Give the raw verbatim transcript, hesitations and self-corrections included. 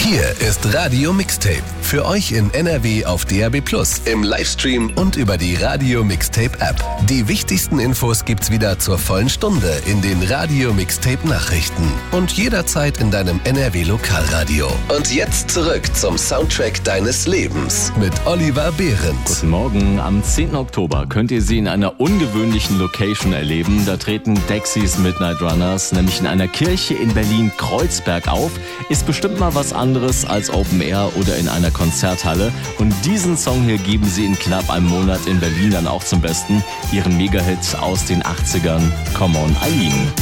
Hier ist Radio Mixtape. Für euch in N R W auf D A B plus, im Livestream und über die Radio Mixtape App. Die wichtigsten Infos gibt's wieder zur vollen Stunde in den Radio Mixtape Nachrichten und jederzeit in deinem N R W Lokalradio. Und jetzt zurück zum Soundtrack deines Lebens mit Oliver Behrens. Guten Morgen. Am zehnten Oktober könnt ihr sie in einer ungewöhnlichen Location erleben. Da treten Dexys Midnight Runners nämlich in einer Kirche in Berlin-Kreuzberg auf. Ist bestimmt mal was anderes als Open Air oder in einer Konzerthalle. Und diesen Song hier geben sie in knapp einem Monat in Berlin dann auch zum Besten. Ihren Mega-Hit aus den achtzigern, Come On Eileen.